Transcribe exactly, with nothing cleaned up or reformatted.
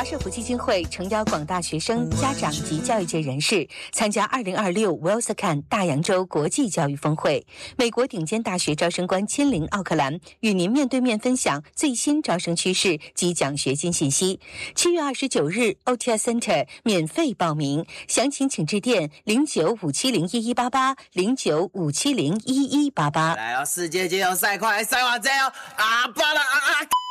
华社福基金会诚邀广大学生、家长及教育界人士参加二零二六 WILSACAN 大洋洲国际教育峰会。美国顶尖大学招生官亲临奥克兰，与您面对面分享最新招生趋势及奖学金信息。七月二十九日 O T S Center 免费报名，详情请致电零九五七零一一八八零九五七零一一八八。 来哦，世界街哦，赛快赛完这哦，啊巴拉啊啊！